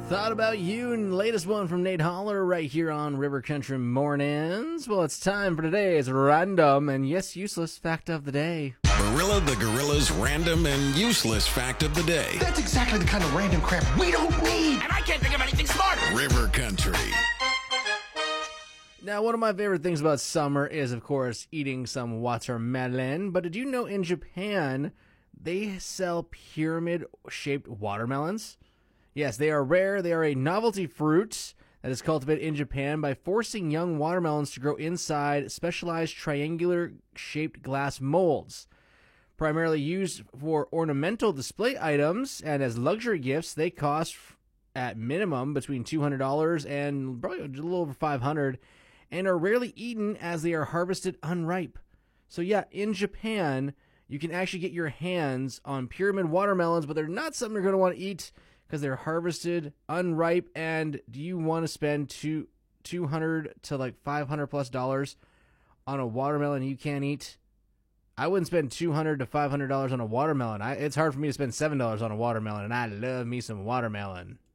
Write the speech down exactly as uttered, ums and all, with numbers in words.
Thought about you and latest one from Nate Holler right here on River Country Mornings. Well, it's time for today's random and yes, useless fact of the day. Barilla the Gorilla's random and useless fact of the day. That's exactly the kind of random crap we don't need. And I can't think of anything smarter. River Country. Now, one of my favorite things about summer is, of course, eating some watermelon. But did you know in Japan, they sell pyramid-shaped watermelons? Yes, they are rare. They are a novelty fruit that is cultivated in Japan by forcing young watermelons to grow inside specialized triangular-shaped glass molds. Primarily used for ornamental display items and as luxury gifts, they cost at minimum between two hundred dollars and probably a little over five hundred dollars and are rarely eaten as they are harvested unripe. So yeah, in Japan, you can actually get your hands on pyramid watermelons, but they're not something you're going to want to eat because they're harvested unripe. And do you want to spend two, 200 to like five hundred plus dollars on a watermelon you can't eat? I wouldn't spend two hundred to five hundred dollars on a watermelon. I, it's hard for me to spend seven dollars on a watermelon, and I love me some watermelon.